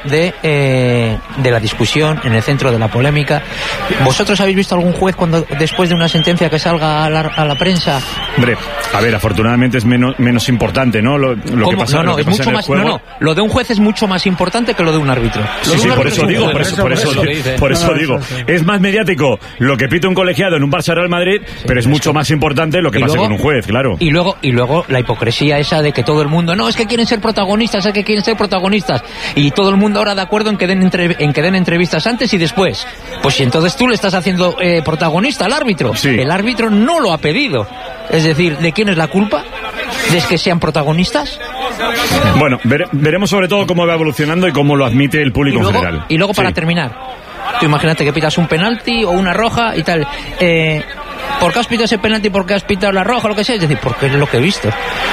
de la discusión, en el centro de la polémica. ¿Vosotros habéis visto algún juez cuando después de una sentencia que salga a la prensa? Hombre, a ver, afortunadamente es menos importante, ¿no? Lo que pasa, no, es mucho más. No, lo de un juez es mucho más importante que lo de un árbitro. Sí, por eso digo. Es más mediático lo que pita un colegiado en un Barça Real Madrid, pero es mucho más importante lo que pasa con un juez, claro. Y luego la hipocresía esa de que todo el mundo, no, es que quieren ser protagonistas, y todo el mundo ahora de acuerdo en que den entrevistas antes y después. Pues si entonces tú le estás haciendo protagonista al árbitro. Sí. El árbitro no lo ha pedido. Es decir, ¿de quién es la culpa? ¿De que sean protagonistas? Bueno, veremos sobre todo cómo va evolucionando y cómo lo admite el público en general. Y luego, para terminar, tú imagínate que pitas un penalti o una roja y tal. ¿Por qué has pitado ese penalti? ¿Por qué has pitado la roja? Lo que sea. Es decir, porque es lo que he visto.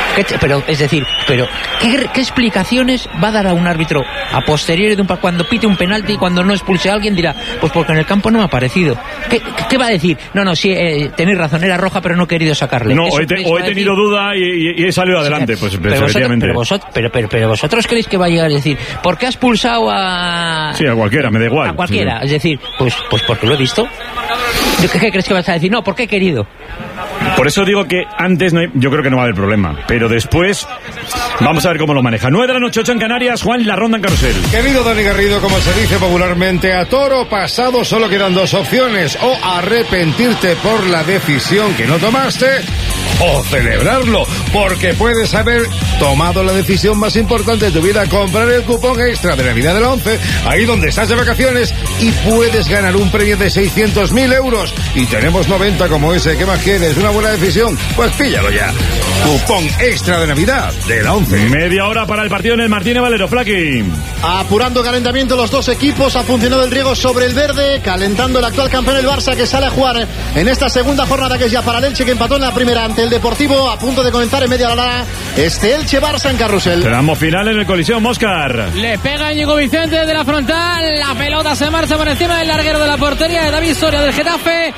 ¿Qué explicaciones va a dar a un árbitro a posteriori de cuando pite un penalti y cuando no expulse a alguien? Dirá, pues porque en el campo no me ha parecido. ¿Qué va a decir? No, sí, tenéis razón, era roja, pero no he querido sacarle. No, hoy he tenido duda y he salido adelante. Pues efectivamente. Pero vosotros creéis que va a llegar a decir, ¿por qué has expulsado a...? Sí, a cualquiera, me da igual. A cualquiera, sí. Es decir, pues porque lo he visto. ¿Qué crees que vas a decir? No, porque he querido. Por eso digo que antes yo creo que no va a haber problema, pero después vamos a ver cómo lo maneja. 9:08 en Canarias, Juan, la ronda en carrusel. Querido Dani Garrido, como se dice popularmente, a toro pasado solo quedan dos opciones: o arrepentirte por la decisión que no tomaste, o celebrarlo, porque puedes haber tomado la decisión más importante de tu vida, comprar el cupón extra de Navidad de la 11, ahí donde estás de vacaciones, y puedes ganar un premio de 600.000 euros. Y tenemos 90 como ese. ¿Qué más quieres? ¿Una buena decisión? Pues píllalo ya. Cupón extra de Navidad de la 11. Media hora para el partido en el Martínez Valero. Flaqui. Apurando calentamiento los dos equipos. Ha funcionado el riego sobre el verde, calentando el actual campeón el Barça, que sale a jugar en esta segunda jornada, que es ya para el Elche, que empató en la primera ante el Deportivo, a punto de comenzar en media hora este Elche-Barça en carrusel. Tramo final en el Coliseum, Óscar. Le pega Íñigo Vicente desde la frontal, la pelota se marcha por encima del larguero de la portería de David Soria del Getafe.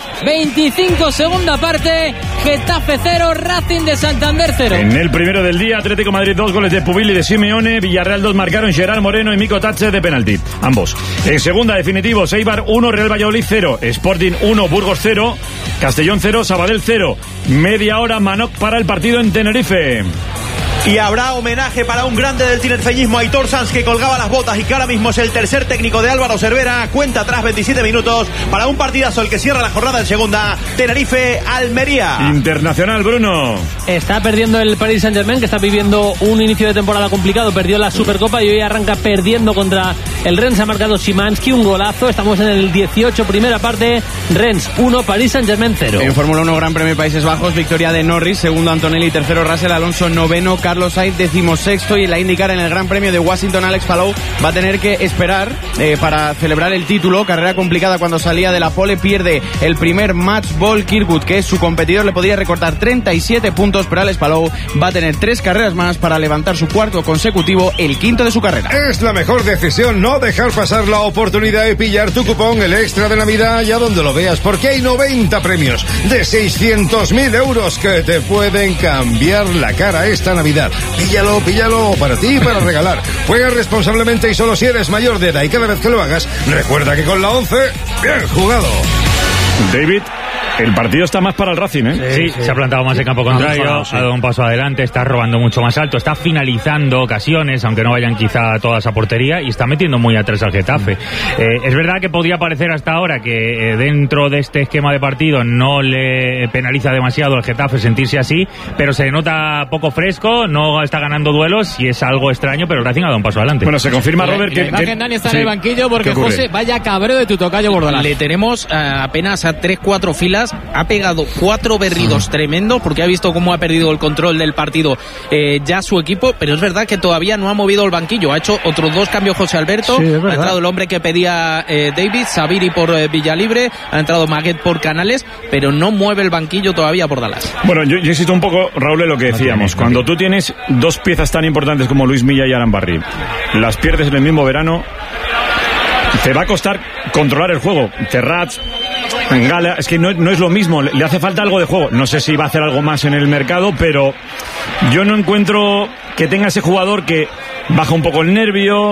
25 segunda parte, Getafe 0, Racing de Santander 0. En el primero del día, Atlético de Madrid 2 goles de Pubil y de Simeone, Villarreal 2 marcaron Gerard Moreno y Mico Tache de penalti, ambos. En segunda, definitivo, Eibar 1, Real Valladolid 0, Sporting 1, Burgos 0, Castellón 0, Sabadell 0. Media hora Manoc para el partido en Tenerife. Y habrá homenaje para un grande del tinerfeñismo, Aitor Sanz, que colgaba las botas y que ahora mismo es el tercer técnico de Álvaro Cervera. Cuenta atrás 27 minutos para un partidazo el que cierra la jornada en segunda. Tenerife-Almería. Internacional, Bruno. Está perdiendo el Paris Saint-Germain, que está viviendo un inicio de temporada complicado. Perdió la Supercopa y hoy arranca perdiendo contra el Rennes. Ha marcado Szymanski, un golazo. Estamos en el 18, primera parte. Rennes 1, Paris Saint-Germain 0. En Fórmula 1, Gran Premio de Países Bajos, victoria de Norris, segundo Antonelli, tercero Russell, Alonso noveno, Carlos Sainz 16º, y en la IndyCar en el Gran Premio de Washington, Alex Palou va a tener que esperar para celebrar el título. Carrera complicada cuando salía de la pole, pierde el primer match ball. Kirkwood, que es su competidor, le podría recortar 37 puntos, pero Alex Palou va a tener 3 carreras más para levantar su cuarto consecutivo, el quinto de su carrera. Es la mejor decisión no dejar pasar la oportunidad de pillar tu cupón, el extra de Navidad, ya donde lo veas, porque hay 90 premios de 600.000 euros que te pueden cambiar la cara esta Navidad. Píllalo, para ti y para regalar. Juega responsablemente y solo si eres mayor de edad, y cada vez que lo hagas, recuerda que con la 11, bien jugado. David, el partido está más para el Racing, ¿eh? Sí, se ha plantado más en campo contrario, ha dado un paso adelante, está robando mucho más alto, está finalizando ocasiones, aunque no vayan quizá todas a portería, y está metiendo muy atrás al Getafe. Es verdad que podía parecer hasta ahora que dentro de este esquema de partido no le penaliza demasiado al Getafe sentirse así, pero se nota poco fresco, no está ganando duelos y es algo extraño, pero el Racing ha dado un paso adelante. Bueno, se confirma, Robert, que Dani está en el banquillo porque José, vaya cabreo de tu tocayo Bordalás. Le tenemos apenas a 3-4 filas. Ha pegado 4 berridos tremendos porque ha visto cómo ha perdido el control del partido ya su equipo, pero es verdad que todavía no ha movido el banquillo. Ha hecho otros 2 cambios José Alberto. Sí, ha entrado el hombre que pedía David, Sabiri por Villalibre, ha entrado Maguet por Canales, pero no mueve el banquillo todavía por Dallas. Bueno, yo insisto un poco, Raúl, en lo que decíamos. Cuando tú tienes 2 piezas tan importantes como Luis Milla y Aran Barry, las pierdes en el mismo verano, te va a costar controlar el juego. Terrats, Gala, es que no es lo mismo, le hace falta algo de juego. No sé si va a hacer algo más en el mercado, pero yo no encuentro que tenga ese jugador que baja un poco el nervio,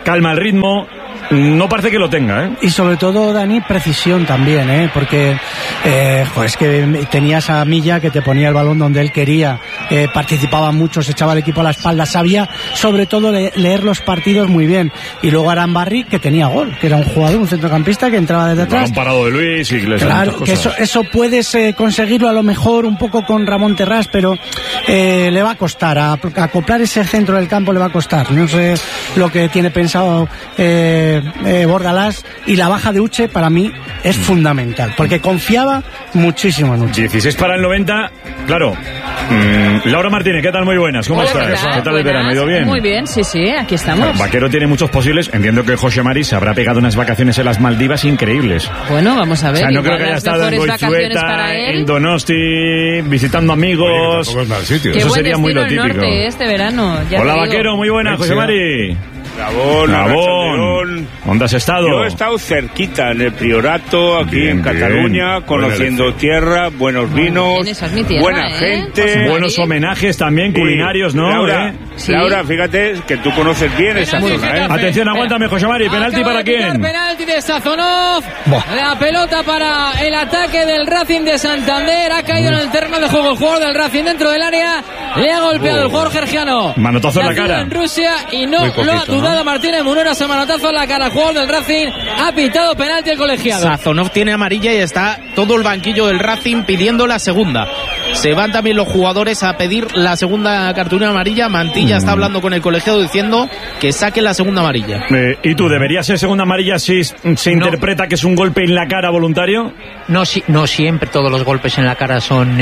calma el ritmo. No parece que lo tenga, ¿eh? Y sobre todo, Dani, precisión también, ¿eh? Porque es que tenías a Milla que te ponía el balón donde él quería, participaba mucho, se echaba el equipo a la espalda, sabía sobre todo leer los partidos muy bien. Y luego Arambarri, que tenía gol, que era un jugador, un centrocampista que entraba desde atrás. Un parado de Luis y claro, que eso puedes conseguirlo a lo mejor un poco con Ramón Terrás, pero le va a costar, acoplar ese centro del campo le va a costar. No sé lo que tiene pensado Bordalás, y la baja de Uche para mí es fundamental, porque confiaba muchísimo en Uche. 16 para el 90, claro. Laura Martínez, ¿qué tal? Muy buenas, ¿cómo estás? ¿Qué tal el verano? ¿Ha ido bien? Muy bien, sí, aquí estamos. Vaquero tiene muchos posibles, entiendo que José Mari se habrá pegado unas vacaciones en las Maldivas increíbles. Bueno, vamos a ver. O sea, no creo que haya estado en Goizueta, en Donosti, visitando amigos. Qué eso sería muy lo típico. Norte este verano. Hola, Vaquero, muy buenas, José Mari. Gabón. ¿Dónde has estado? Yo he estado cerquita en el Priorato, aquí bien, en Cataluña, conociendo tierra, buenos vinos, buena gente. Buenos homenajes también culinarios, ¿no? Laura, fíjate que tú conoces bien esa zona, ¿eh? Atención, aguántame, José Mari. ¿Penalti para quién? Penalti de Sazonov. La pelota para el ataque del Racing de Santander. Ha caído en el terreno de juego el jugador del Racing dentro del área. Le ha golpeado el jugador georgiano. Manotazo en la cara. En Rusia y no lo ha dudado Martínez Munera. Ese manotazo en la cara. El jugador del Racing ha pitado penalti el colegiado. Sazonov tiene amarilla y está todo el banquillo del Racing pidiendo la segunda. Se van también los jugadores a pedir la segunda cartulina amarilla. Mantilla está hablando con el colegiado diciendo que saque la segunda amarilla. ¿Y tú, debería ser segunda amarilla si se interpreta que es un golpe en la cara voluntario? No siempre todos los golpes en la cara son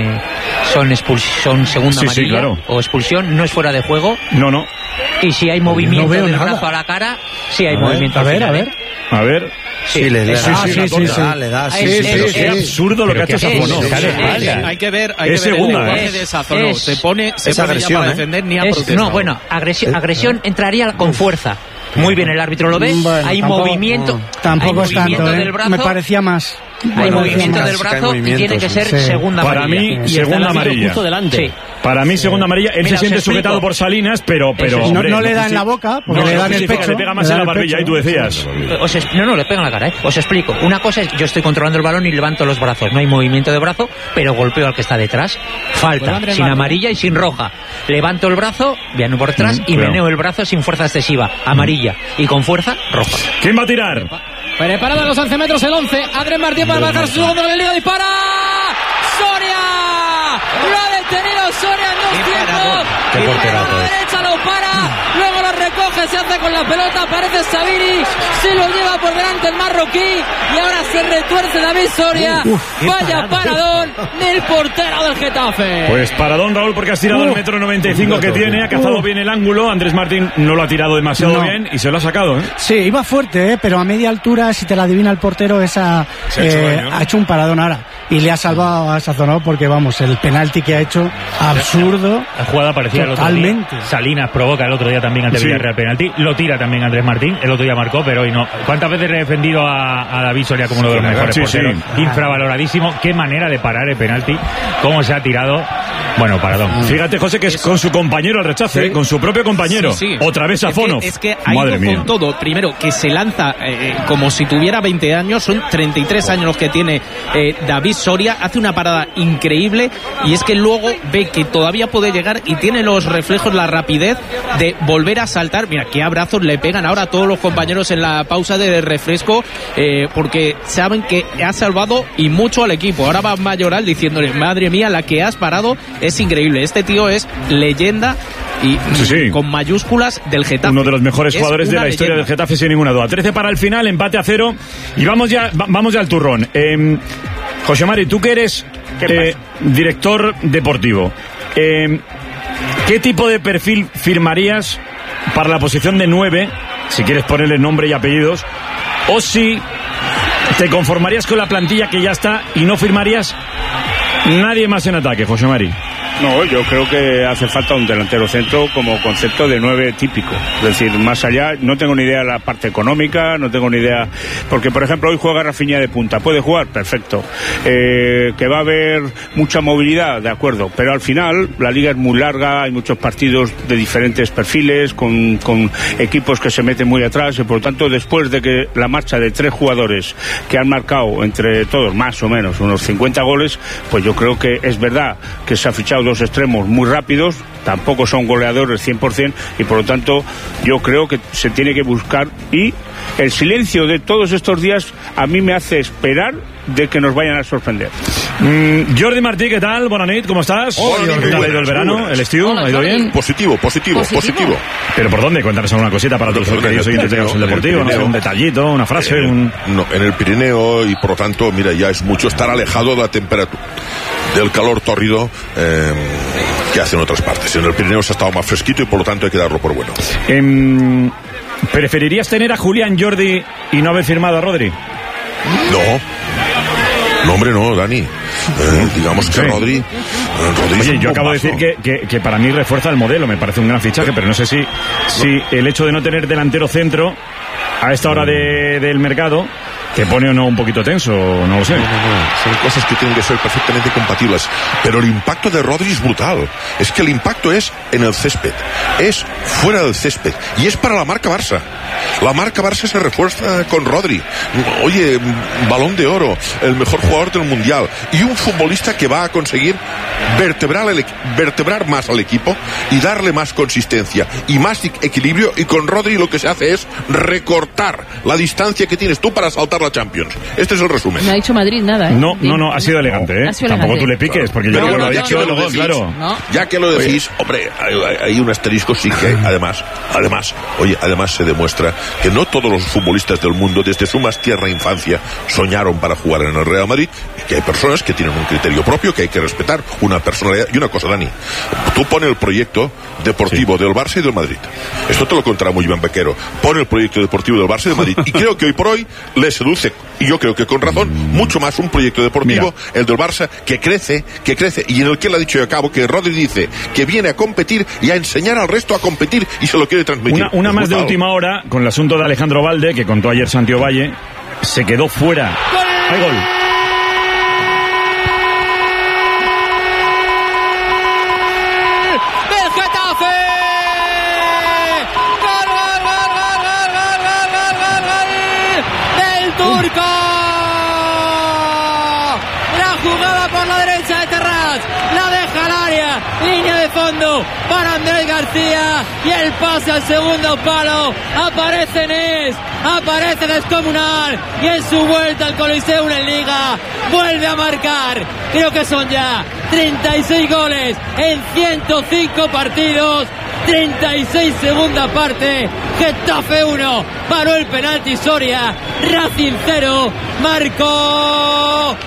segunda amarilla, sí, claro. O expulsión. No es fuera de juego. No. Y si hay movimiento del brazo a la cara, sí hay movimiento. A ver. Sí, le da. Qué absurdo lo que ha hecho Sazonov. Hay que ver el lenguaje de Sazonov. Se pone ya para defender ni a protestar. No, bueno, agresión entraría con fuerza. Muy bien, el árbitro lo ve. Bueno, hay movimiento. Tampoco hay es tanto, movimiento del brazo. Me parecía más. Hay movimiento del brazo y tiene que ser segunda amarilla. Para mí, segunda amarilla. Sí. Para mí, segunda amarilla. Él se siente sujetado por Salinas, pero hombre, no le da en la boca, porque le da en el pecho. Le pega más en la barbilla, ahí tú decías. No, le pega en la cara, ¿eh? Os explico. Una cosa es, yo estoy controlando el balón y levanto los brazos. No hay movimiento de brazo, pero golpeo al que está detrás. Falta, sin amarilla y sin roja. Levanto el brazo, viene por detrás y meneo el brazo sin fuerza excesiva. Amarilla. Y con fuerza, roja. ¿Quién va a tirar? Preparado a los 11 metros el 11. Adrián Martín para marcar su segundo en el liga. ¡Dispara! ¡Soria! ¡Lo ha detenido Soria en 2 tiempos! ¡Qué porterazo! A la derecha lo para. Luego lo recoge, se hace con la pelota. Aparece Sabiri. Se lo lleva por delante el marroquí. Y ahora se retuerce David Soria. Vaya paradón del portero del Getafe. Pues paradón, Raúl, porque has tirado el 1,95 m que tiene. Ha cazado bien el ángulo. Andrés Martín no lo ha tirado demasiado bien y se lo ha sacado, ¿eh? Sí, iba fuerte, pero a media altura, si te la adivina el portero, ha hecho un paradón ahora. Y le ha salvado a Sazonov porque, vamos, el penalti que ha hecho, absurdo. La jugada parecía el otro día. Salinas provoca el otro día también ante Villarreal penalti. Lo tira también Andrés Martín. El otro día marcó, pero hoy no. ¿Cuántas veces he defendido a David Soria como uno de los mejores porteros? Infravaloradísimo. Qué manera de parar el penalti. Cómo se ha tirado. Bueno, paradón. Fíjate, José, que es con su compañero el rechace, con su propio compañero. Otra vez Sazonov. Es que ha ido con todo. Primero, que se lanza como si tuviera 20 años. Son 33 años los que tiene David Soria. Hace una parada increíble y es que luego ve que todavía puede llegar y tiene los reflejos, la rapidez de volver a saltar. Mira, qué abrazos le pegan ahora a todos los compañeros en la pausa de refresco, porque saben que ha salvado y mucho al equipo. Ahora va Mayoral diciéndole, madre mía, la que has parado es increíble. Este tío es leyenda y con mayúsculas del Getafe. Uno de los mejores jugadores de la historia del Getafe, sin ninguna duda. 13 para el final, empate a 0 y vamos ya al turrón. José Mari, tú que eres director deportivo, ¿qué tipo de perfil firmarías para la posición de 9, si quieres ponerle nombre y apellidos, o si te conformarías con la plantilla que ya está y no firmarías nadie más en ataque, José Mari? No, yo creo que hace falta un delantero centro como concepto de 9 típico. Es decir, más allá, no tengo ni idea de la parte económica, no tengo ni idea, porque por ejemplo hoy juega Rafinha de punta, ¿puede jugar? Perfecto. Que va a haber mucha movilidad, de acuerdo, pero al final la liga es muy larga, hay muchos partidos de diferentes perfiles, con equipos que se meten muy atrás, y por lo tanto después de que la marcha de 3 jugadores que han marcado entre todos más o menos unos 50 goles, pues yo creo que es verdad que se ha fichado 2 extremos muy rápidos, tampoco son goleadores 100%, y por lo tanto yo creo que se tiene que buscar, y el silencio de todos estos días a mí me hace esperar de que nos vayan a sorprender. Jordi Martí, ¿qué tal? Buenas noches, ¿cómo estás? Hola, ¿Qué tal ha ido el verano? ¿El estío? ¿Ha ido bien? Positivo. ¿Pero por dónde? Cuéntanos alguna cosita para todos los queridos oyentes de El Deportivo, no sé, un detallito, una frase, No, en el Pirineo, y por lo tanto, mira, ya es mucho estar alejado de la temperatura, del calor tórrido que hace en otras partes. En el Pirineo se ha estado más fresquito y por lo tanto hay que darlo por bueno. ¿Preferirías tener a Julián, Jordi, y no haber firmado a Rodri? No, hombre, no, Dani. Digamos que Rodri. Oye, yo acabo de decir que para mí refuerza el modelo, me parece un gran fichaje, pero no sé si el hecho de no tener delantero centro a esta hora del mercado te pone o no un poquito tenso, no lo sé. Son cosas que tienen que ser perfectamente compatibles, pero el impacto de Rodri es brutal. Es que el impacto es en el césped, es fuera del césped, y es para la marca Barça. La marca Barça se refuerza con Rodri. Oye, Balón de Oro, el mejor jugador del Mundial, y un futbolista que va a conseguir vertebrar más al equipo y darle más consistencia y más equilibrio, y con Rodri lo que se hace es recortar la distancia que tienes tú para saltar la Champions. Este es el resumen. No ha dicho Madrid nada, ¿eh? No, ha sido elegante, ¿eh? Tampoco tú le piques, porque yo lo he dicho luego, claro. Ya que lo decís, hombre, hay un asterisco, sí que hay. Además se demuestra que no todos los futbolistas del mundo desde su más tierna infancia soñaron para jugar en el Real Madrid, y que hay personas que tienen un criterio propio que hay que respetar, una personalidad. Y una cosa, Dani, tú pones el proyecto deportivo del Barça y del Madrid. Esto te lo contará muy bien Bequero. Pone el proyecto deportivo del Barça y del Madrid, y creo que hoy por hoy le seduce, y yo creo que con razón, mucho más un proyecto deportivo, el del Barça, que crece, y en el que él ha dicho, y acabo, que Rodri dice que viene a competir y a enseñar al resto a competir, y se lo quiere transmitir. Una más de última hora, con el asunto de Alejandro Valde, que contó ayer Santiago Valle, se quedó fuera. ¡Hay gol! Línea de fondo para Andrés García, y el pase al segundo palo. Aparece Nes, aparece Descomunal, y en su vuelta al Coliseum en Liga vuelve a marcar. Creo que son ya 36 goles en 105 partidos. 36 segunda parte. Getafe 1, paró el penalti Soria. Racing 0, marcó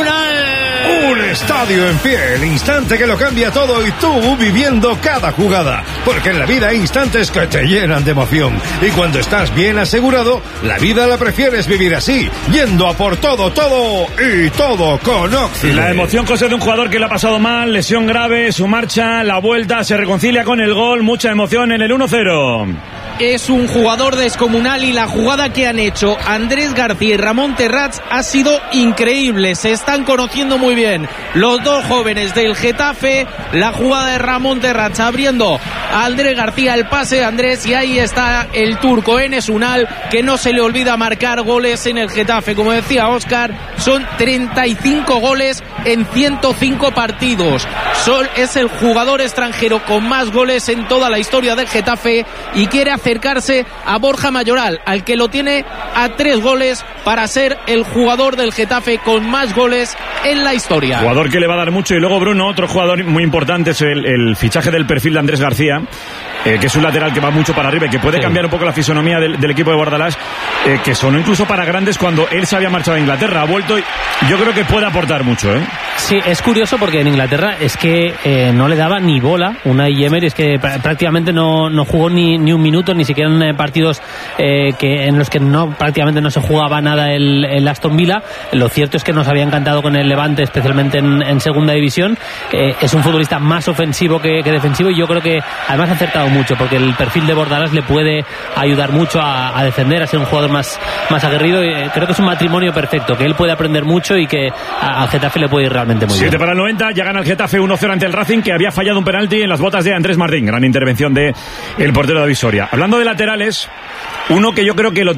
un estadio en pie, el instante que lo cambia todo, y tú viviendo cada jugada, porque en la vida hay instantes que te llenan de emoción, y cuando estás bien asegurado, la vida la prefieres vivir así, yendo a por todo y todo con Oxide. La emoción, José, de un jugador que le ha pasado mal, lesión grave, su marcha, la vuelta, se reconcilia con el gol, mucha emoción en el 1-0. Es un jugador descomunal, y la jugada que han hecho Andrés García y Ramón Terrats ha sido increíble. Se están conociendo muy bien los dos jóvenes del Getafe. La jugada de Ramón Terrats abriendo a Andrés García, el pase de Andrés, y ahí está el turco Enes Unal, que no se le olvida marcar goles en el Getafe. Como decía Óscar, son 35 goles en 105 partidos. Es el jugador extranjero con más goles en toda la historia del Getafe, y quiere acercarse a Borja Mayoral, al que lo tiene a 3 goles para ser el jugador del Getafe con más goles en la historia. Jugador que le va a dar mucho. Y luego, Bruno, otro jugador muy importante es el fichaje del perfil de Andrés García, que es un lateral que va mucho para arriba y que puede cambiar un poco la fisonomía del equipo de Bordalás, que sonó incluso para grandes cuando él se había marchado a Inglaterra, ha vuelto, y yo creo que puede aportar mucho, ¿eh? Sí, es curioso porque en Inglaterra es que no le daba ni bola Unai Emery, es que prácticamente no jugó ni un minuto, ni siquiera en partidos en los que prácticamente no se jugaba nada el Aston Villa. Lo cierto es que nos había encantado con el Levante, especialmente en segunda división. Es un futbolista más ofensivo que defensivo, y yo creo que además ha acertado mucho, porque el perfil de Bordalás le puede ayudar mucho a defender, a ser un jugador más aguerrido. Creo que es un matrimonio perfecto, que él puede aprender mucho y que al Getafe le puede ir realmente muy 7 bien. para el 90, ya gana el Getafe 1-0 ante el Racing, que había fallado un penalti en las botas de Andrés Martín. Gran intervención de el portero David Soria. Hablando de laterales, uno que yo creo que lo